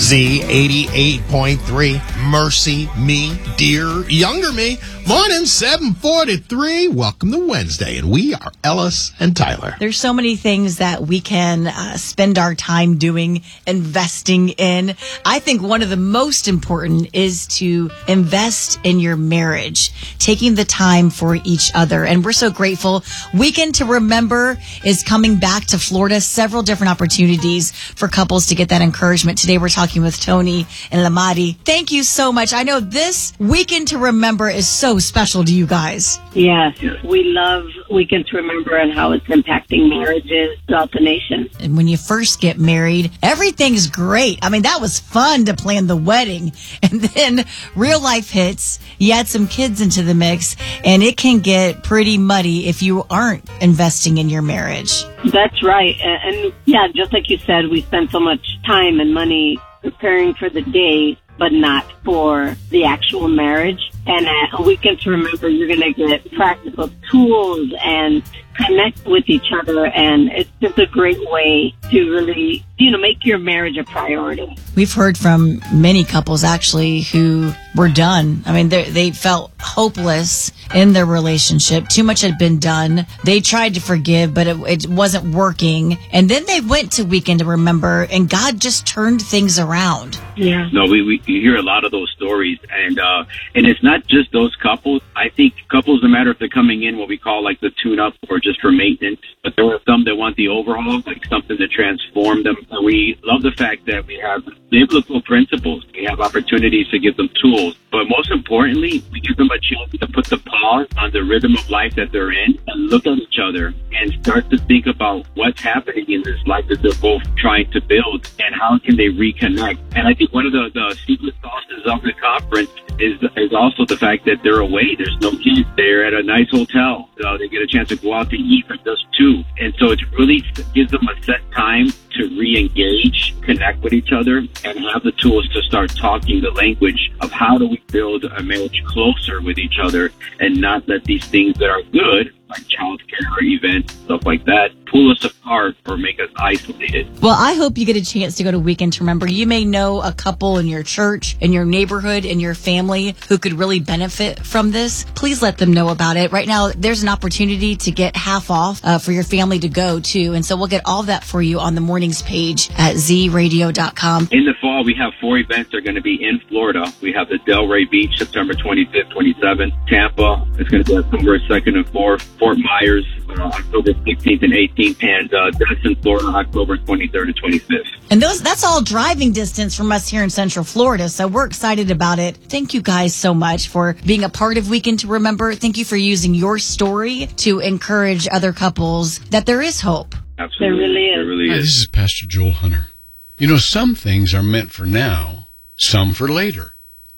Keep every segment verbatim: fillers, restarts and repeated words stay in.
Z eighty-eight point three, Mercy Me, Dear Younger Me. Morning, seven forty-three. Welcome to Wednesday, and we are Ellis and Tyler. There's so many things that we can uh, spend our time doing, investing in. I think one of the most important is to invest in your marriage, taking the time for each other. And we're so grateful. Weekend to Remember is coming back to Florida. Several different opportunities for couples to get that encouragement. Today we're talking with Tony and Lamadi. Thank you so much. I know this Weekend to Remember is so special to you guys. Yes, we love Weekend to Remember and how it's impacting marriages throughout the nation. And when you first get married, everything's great. I mean, that was fun to plan the wedding. And then real life hits, you add some kids into the mix, and it can get pretty muddy if you aren't investing in your marriage. That's right. And, and yeah, just like you said, we spend so much time and money preparing for the day, but not for the actual marriage. And at a Weekend to Remember, you're going to get practical tools and connect with each other. And it's just a great way to really, you know, make your marriage a priority. We've heard from many couples actually who were done. I mean, they they felt hopeless in their relationship. Too much had been done. They tried to forgive, but it, it wasn't working. And then they went to Weekend to Remember, and God just turned things around. Yeah. No, we, we hear a lot of those stories, and uh, and it's not just those couples. I think couples, no matter if they're coming in what we call like the tune-up or just for maintenance, but there are some that want the overhaul, like something to transform them. And we love the fact that we have biblical principles. We have opportunities to give them tools, but most importantly, we give them a chance to put the pause on the rhythm of life that they're in and look at each other and start to think about what's happening in this life that they're both trying to build and how can they reconnect. And I think one of the, the secret sauces of the conference is is also the fact that they're away. There's no kids. They're at a nice hotel. So they get a chance to go out to eat for just two. And so it really gives them a set time to re-engage, connect with each other, and have the tools to start talking the language of how do we build a marriage closer with each other and not let these things that are good, like child care events, stuff like that, pull us apart or make us isolated. Well, I hope you get a chance to go to Weekend to Remember. You may know a couple in your church, in your neighborhood, in your family who could really benefit from this. Please let them know about it. Right now, there's an opportunity to get half off uh, for your family to go to. And so we'll get all that for you on the mornings page at z radio dot com. In the fall, we have four events that are going to be in Florida. We have the Delray Beach, September twenty-fifth, twenty-seventh. Tampa is going to be October second and fourth. Fort Myers, uh, October sixteenth and eighteenth, and uh, Destin, Florida, October twenty-third and twenty-fifth. And those that's all driving distance from us here in Central Florida, so we're excited about it. Thank you guys so much for being a part of Weekend to Remember. Thank you for using your story to encourage other couples that there is hope. Absolutely. There really is. There really Hi, is. this is Pastor Joel Hunter. You know, some things are meant for now, some for later.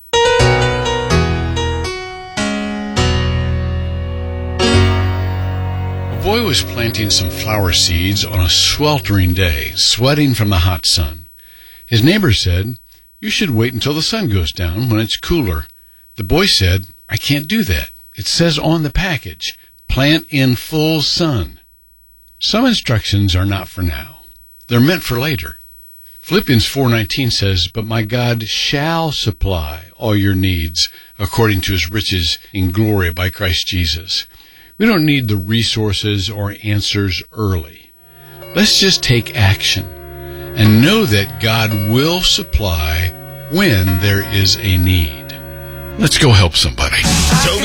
A boy was planting some flower seeds on a sweltering day, sweating from the hot sun. His neighbor said, "You should wait until the sun goes down when it's cooler." The boy said, "I can't do that. It says on the package, plant in full sun." Some instructions are not for now. They're meant for later. Philippians four nineteen says, "But my God shall supply all your needs according to his riches in glory by Christ Jesus." We don't need the resources or answers early. Let's just take action and know that God will supply when there is a need. Let's go help somebody.